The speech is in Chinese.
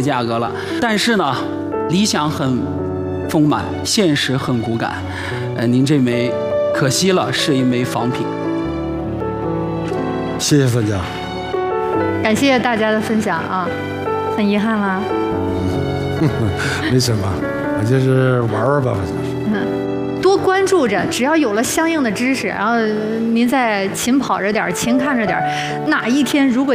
价格了。但是呢，理想很丰满，现实很骨感。您这枚可惜了，是一枚仿品。 谢谢分享， 感谢大家的分享啊，很遗憾啦。 没什么，我就是玩玩吧， 多关注着，只要有了相应的知识，然后您再勤跑着点，勤看着点，哪一天如果